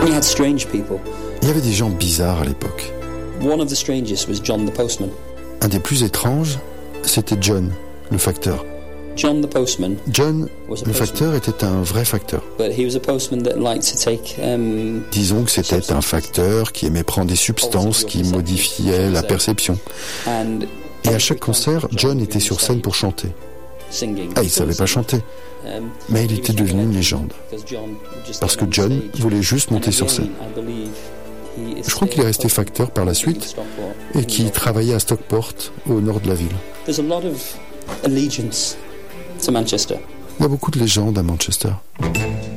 You had strange people. Il y avait des gens bizarres à l'époque. One of the strangest was John the postman. Un des plus étranges, c'était John, le facteur. John the postman. John, le facteur, était un vrai facteur. But he was a postman that liked to take, disons que c'était un facteur qui aimait prendre des substances qui modifiaient la perception. Et à chaque concert, John était sur scène pour chanter. Ah, il savait pas chanter, mais il était devenu une légende. Parce que John voulait juste monter sur scène. Je crois qu'il est resté facteur par la suite et qu'il travaillait à Stockport, au nord de la ville. There's a lot of allegiance to Manchester. Il y a beaucoup de légendes à Manchester.